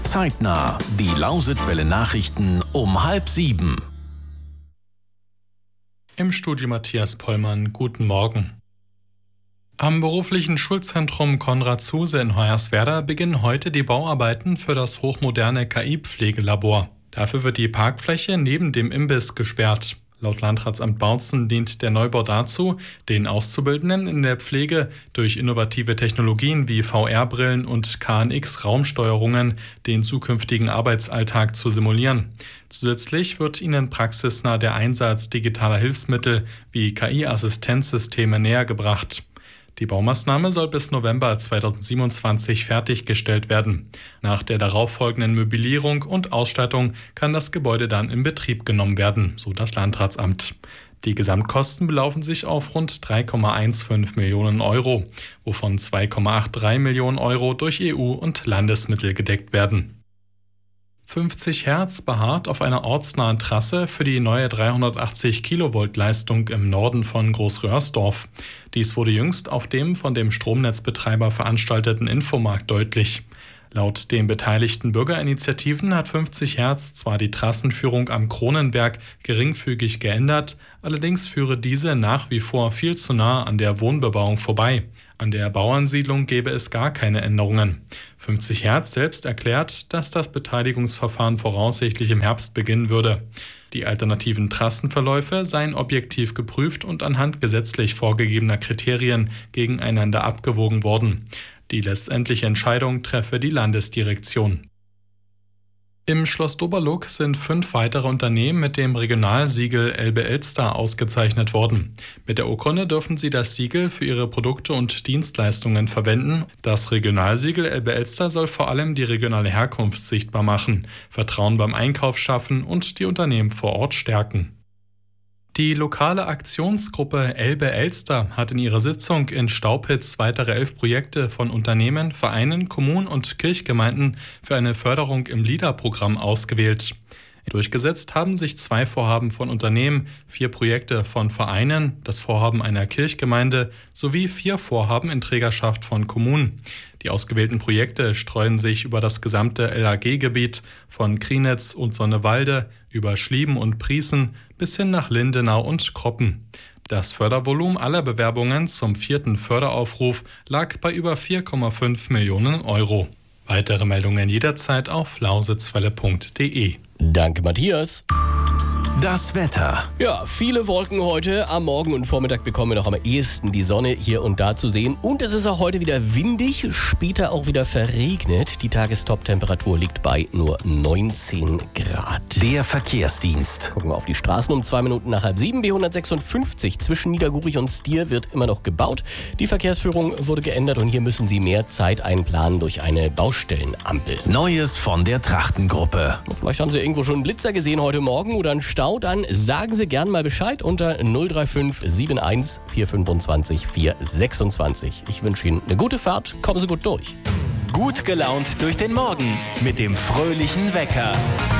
Zeitnah. Die Lausitzwelle Nachrichten um 6:30. Im Studio Matthias Pollmann, guten Morgen. Am beruflichen Schulzentrum Konrad Zuse in Hoyerswerda beginnen heute die Bauarbeiten für das hochmoderne KI-Pflegelabor. Dafür wird die Parkfläche neben dem Imbiss gesperrt. Laut Landratsamt Bautzen dient der Neubau dazu, den Auszubildenden in der Pflege durch innovative Technologien wie VR-Brillen und KNX-Raumsteuerungen den zukünftigen Arbeitsalltag zu simulieren. Zusätzlich wird ihnen praxisnah der Einsatz digitaler Hilfsmittel wie KI-Assistenzsysteme nähergebracht. Die Baumaßnahme soll bis November 2027 fertiggestellt werden. Nach der darauffolgenden Möblierung und Ausstattung kann das Gebäude dann in Betrieb genommen werden, so das Landratsamt. Die Gesamtkosten belaufen sich auf rund 3,15 Millionen Euro, wovon 2,83 Millionen Euro durch EU- und Landesmittel gedeckt werden. 50 Hertz beharrt auf einer ortsnahen Trasse für die neue 380 Kilovolt Leistung im Norden von Großröhrsdorf. Dies wurde jüngst auf dem von dem Stromnetzbetreiber veranstalteten Infomarkt deutlich. Laut den beteiligten Bürgerinitiativen hat 50 Hertz zwar die Trassenführung am Kronenberg geringfügig geändert, allerdings führe diese nach wie vor viel zu nah an der Wohnbebauung vorbei. An der Bauernsiedlung gäbe es gar keine Änderungen. 50 Hertz selbst erklärt, dass das Beteiligungsverfahren voraussichtlich im Herbst beginnen würde. Die alternativen Trassenverläufe seien objektiv geprüft und anhand gesetzlich vorgegebener Kriterien gegeneinander abgewogen worden. Die letztendliche Entscheidung treffe die Landesdirektion. Im Schloss Doberluck sind 5 weitere Unternehmen mit dem Regionalsiegel Elbe-Elster ausgezeichnet worden. Mit der Urkunde dürfen sie das Siegel für ihre Produkte und Dienstleistungen verwenden. Das Regionalsiegel Elbe-Elster soll vor allem die regionale Herkunft sichtbar machen, Vertrauen beim Einkauf schaffen und die Unternehmen vor Ort stärken. Die lokale Aktionsgruppe Elbe-Elster hat in ihrer Sitzung in Staupitz weitere 11 Projekte von Unternehmen, Vereinen, Kommunen und Kirchgemeinden für eine Förderung im LEADER-Programm ausgewählt. Durchgesetzt haben sich 2 Vorhaben von Unternehmen, 4 Projekte von Vereinen, das Vorhaben einer Kirchgemeinde sowie 4 Vorhaben in Trägerschaft von Kommunen. Die ausgewählten Projekte streuen sich über das gesamte LAG-Gebiet von Krienitz und Sonnewalde über Schlieben und Prießen bis hin nach Lindenau und Kroppen. Das Fördervolumen aller Bewerbungen zum 4. Förderaufruf lag bei über 4,5 Millionen Euro. Weitere Meldungen jederzeit auf lausitzwelle.de. Danke, Matthias. Das Wetter. Ja, viele Wolken heute. Am Morgen und Vormittag bekommen wir noch am ehesten die Sonne hier und da zu sehen. Und es ist auch heute wieder windig, später auch wieder verregnet. Die Tagestop-Temperatur liegt bei nur 19 Grad. Der Verkehrsdienst. Gucken wir auf die Straßen um 2 Minuten nach 6:30. B156 zwischen Niedergurich und Stier wird immer noch gebaut. Die Verkehrsführung wurde geändert und hier müssen Sie mehr Zeit einplanen durch eine Baustellenampel. Neues von der Trachtengruppe. Vielleicht haben Sie irgendwo schon einen Blitzer gesehen heute Morgen oder einen Stau. Dann sagen Sie gern mal Bescheid unter 035 71 425 426. Ich wünsche Ihnen eine gute Fahrt. Kommen Sie gut durch. Gut gelaunt durch den Morgen mit dem fröhlichen Wecker.